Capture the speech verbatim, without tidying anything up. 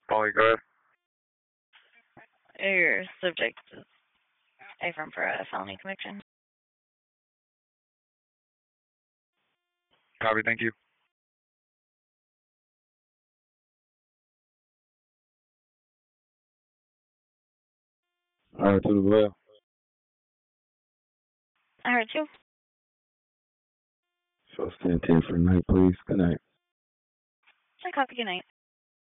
Polly, go ahead. Your subject is affirmed for a felony conviction. Copy, thank you. All right, to the left. I heard you. So stand ten for the night, please. Good night. I copy. Good night.